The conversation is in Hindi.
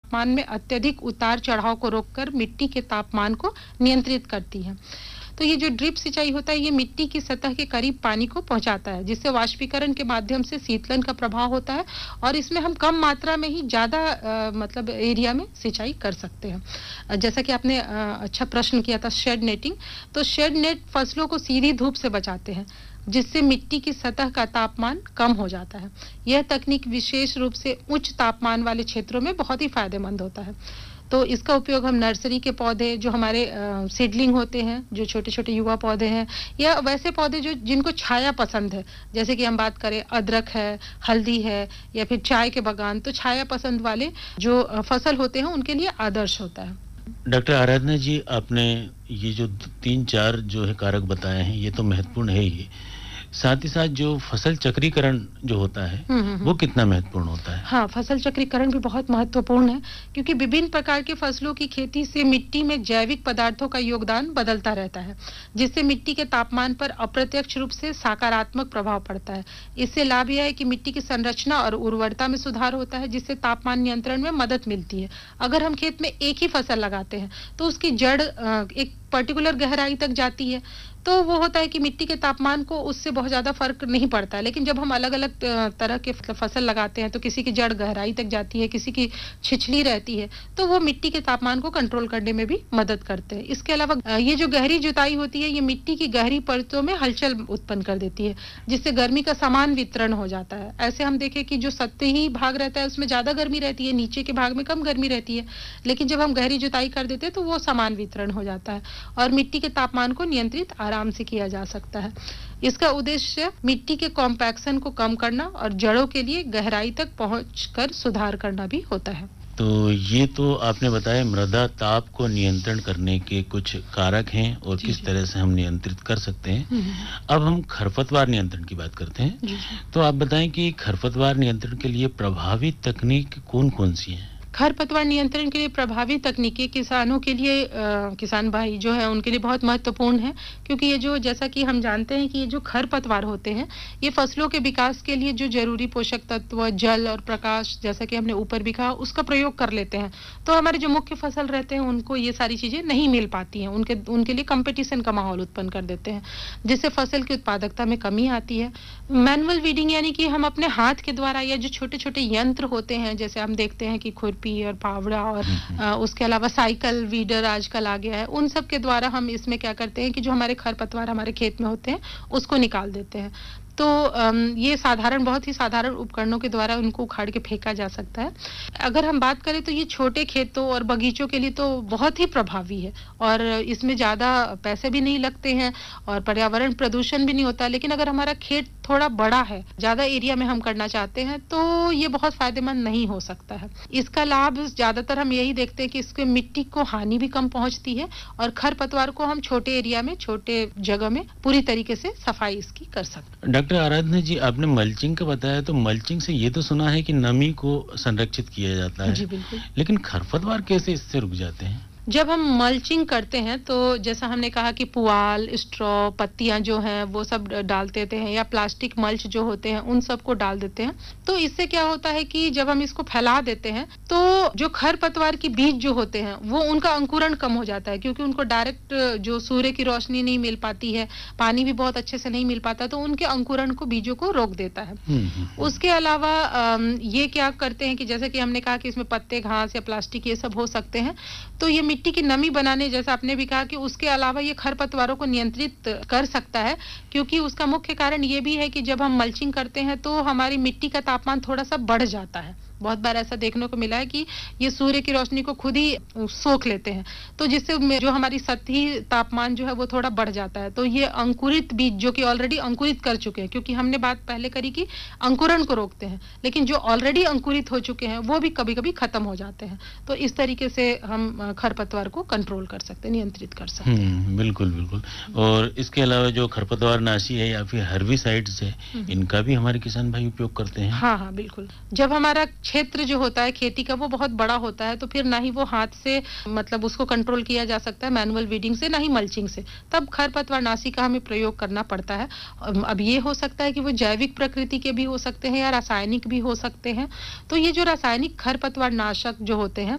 तापमान में अत्यधिक उतार-चढ़ाव को रोककर मिट्टी के तापमान को नियंत्रित करती है। तो ये जो ड्रिप सिंचाई होता है, ये मिट्टी की सतह के करीब पानी को पहुंचाता है, जिससे वाष्पीकरण के माध्यम से शीतलन का प्रभाव होता है और इसमें हम कम मात्रा में ही ज़्यादा मतलब एरिया में सिंचाई कर सकते हैं। जैसा कि आपने अच्छा प्रश्न किया था शेड नेटिंग, तो शेड नेट फसलों को सीधी धूप से बचाते हैं, जिससे मिट्टी की सतह का तापमान कम हो जाता है। यह तकनीक विशेष रूप से उच्च तापमान वाले क्षेत्रों में बहुत ही फायदेमंद होता है। तो इसका उपयोग हम नर्सरी के पौधे जो हमारे सीडलिंग होते हैं, जो छोटे-छोटे युवा पौधे हैं, या वैसे पौधे जो जिनको छाया पसंद है, जैसे कि हम बात करें अदरक है, हल्दी है या फिर चाय के बागान, तो छाया पसंद वाले जो फसल होते हैं उनके लिए आदर्श होता है। डॉक्टर आराधना जी, आपने ये जो 3-4 जो है कारक बताए हैं, ये तो महत्वपूर्ण है ही। साथ ही साथ जो फसल चक्रीकरण जो होता है, वो कितना महत्वपूर्ण होता है? हाँ, फसल चक्रीकरण भी बहुत महत्वपूर्ण है, क्योंकि विभिन्न प्रकार के फसलों की खेती से मिट्टी में जैविक पदार्थों का योगदान बदलता रहता है, जिससे मिट्टी के तापमान पर अप्रत्यक्ष रूप से सकारात्मक प्रभाव पड़ता है। इससे लाभ यह है कि मिट्टी की संरचना और उर्वरता में सुधार होता है, जिससे तापमान नियंत्रण में मदद मिलती है। अगर हम खेत में एक ही फसल लगाते हैं, तो उसकी जड़ एक पर्टिकुलर गहराई तक जाती है, तो वो होता है कि मिट्टी के तापमान को उससे बहुत ज़्यादा फ़र्क नहीं पड़ता है। लेकिन जब हम अलग-अलग तरह के फसल लगाते हैं, तो किसी की जड़ गहराई तक जाती है, किसी की छिछली रहती है, तो वो मिट्टी के तापमान को कंट्रोल करने में भी मदद करते हैं। इसके अलावा ये जो गहरी जुताई होती है, ये मिट्टी की गहरी परतों में हलचल उत्पन्न कर देती है, जिससे गर्मी का समान वितरण हो जाता है। ऐसे हम देखें कि जो सतही भाग रहता है, उसमें ज़्यादा गर्मी रहती है, नीचे के भाग में कम गर्मी रहती है। लेकिन जब हम गहरी जुताई कर देते हैं, तो वो समान वितरण हो जाता है और मिट्टी के तापमान को नियंत्रित आराम से किया जा सकता है। इसका उद्देश्य मिट्टी के कॉम्पैक्शन को कम करना और जड़ों के लिए गहराई तक पहुंचकर सुधार करना भी होता है। तो ये तो आपने बताया मृदा ताप को नियंत्रण करने के कुछ कारक हैं और किस तरह से हम नियंत्रित कर सकते हैं। अब हम खरपतवार नियंत्रण की बात करते हैं। तो आप बताएं कि खरपतवार नियंत्रण के लिए प्रभावी तकनीक कौन-कौन सी हैं? खरपतवार नियंत्रण के लिए प्रभावी तकनीकें किसानों के लिए किसान भाई जो है उनके लिए बहुत महत्वपूर्ण है, क्योंकि ये जो जैसा कि हम जानते हैं कि ये जो खरपतवार होते हैं, ये फसलों के विकास के लिए जो जरूरी पोषक तत्व, जल और प्रकाश, जैसा कि हमने ऊपर भी कहा, उसका प्रयोग कर लेते हैं। तो हमारे जो मुख्य फसल रहते हैं उनको ये सारी चीजें नहीं मिल पाती हैं, उनके लिए कंपटीशन का माहौल उत्पन्न कर देते हैं, जिससे फसल की उत्पादकता में कमी आती है। मैनुअल वीडिंग यानी कि हम अपने हाथ के द्वारा या जो छोटे-छोटे यंत्र होते हैं, जैसे हम देखते हैं कि खुरपी और फावड़ा और उसके अलावा साइकिल वीडर आजकल आ गया है, उन सब के द्वारा हम इसमें क्या करते हैं कि जो हमारे खरपतवार हमारे खेत में होते हैं उसको निकाल देते हैं। तो ये बहुत ही साधारण उपकरणों के द्वारा उनको उखाड़ के फेंका जा सकता है। अगर हम बात करें तो ये छोटे खेतों और बगीचों के लिए तो बहुत ही प्रभावी है और इसमें ज़्यादा पैसे भी नहीं लगते हैं और पर्यावरण प्रदूषण भी नहीं होता। लेकिन अगर हमारा खेत थोड़ा बड़ा है, ज़्यादा एरिया में हम करना चाहते हैं, तो ये बहुत फायदेमंद नहीं हो सकता है। इसका लाभ ज़्यादातर हम यही देखते हैं कि इसके मिट्टी को हानि भी कम पहुंचती है और खरपतवार को हम छोटे एरिया में, छोटे जगह में पूरी तरीके से सफाई इसकी कर सकते हैं। डॉक्टर आराधना जी, आपने मल्चिंग का बताया, तो मल्चिंग से ये तो सुना है कि नमी को संरक्षित किया जाता है। जी बिल्कुल। लेकिन खरपतवार कैसे इससे रुक जाते हैं? जब हम मल्चिंग करते हैं तो जैसा हमने कहा कि पुआल, स्ट्रॉ, पत्तियां जो हैं वो सब डाल देते हैं या प्लास्टिक मल्च जो होते हैं उन सबको डाल देते हैं। तो इससे क्या होता है कि जब हम इसको फैला देते हैं तो जो खरपतवार की बीज जो होते हैं वो उनका अंकुरण कम हो जाता है, क्योंकि उनको डायरेक्ट जो सूर्य की रोशनी नहीं मिल पाती है, पानी भी बहुत अच्छे से नहीं मिल पाता, तो उनके अंकुरण को, बीजों को रोक देता है। उसके अलावा ये क्या करते हैं कि जैसे कि हमने कहा कि इसमें पत्ते, घास या प्लास्टिक ये सब हो सकते हैं, तो ये मिट्टी की नमी बनाने, जैसा आपने भी कहा कि उसके अलावा ये खरपतवारों को नियंत्रित कर सकता है, क्योंकि उसका मुख्य कारण ये भी है कि जब हम मल्चिंग करते हैं तो हमारी मिट्टी का तापमान थोड़ा सा बढ़ जाता है। बहुत बार ऐसा देखने को मिला है कि ये सूर्य की रोशनी को खुद ही सोख लेते हैं, तो जिससे जो हमारी सतही तापमान जो है वो थोड़ा बढ़ जाता है। तो ये अंकुरित बीज जो कि ऑलरेडी अंकुरित कर चुके हैं, क्योंकि हमने बात पहले करी कि अंकुरण को रोकते हैं, लेकिन जो ऑलरेडी अंकुरित हो चुके हैं वो भी कभी-कभी खत्म हो जाते हैं। तो इस तरीके से हम खरपतवार को कंट्रोल कर सकते हैं, नियंत्रित कर सकते हैं। बिल्कुल बिल्कुल। और इसके अलावा जो खरपतवार नाशी है या फिर हर्बिसाइड्स है, इनका भी हमारे किसान भाई उपयोग करते हैं? हाँ, बिल्कुल। जब हमारा क्षेत्र जो होता है खेती का वो बहुत बड़ा होता है, तो फिर ना ही वो हाथ से मतलब उसको कंट्रोल किया जा सकता है मैनुअल वीडिंग से, ना ही मल्चिंग से, तब खरपतवार नाशी का हमें प्रयोग करना पड़ता है। अब ये हो सकता है कि वो जैविक प्रकृति के भी हो सकते हैं या रासायनिक भी हो सकते हैं। तो ये जो रासायनिक खरपतवार नाशक जो होते हैं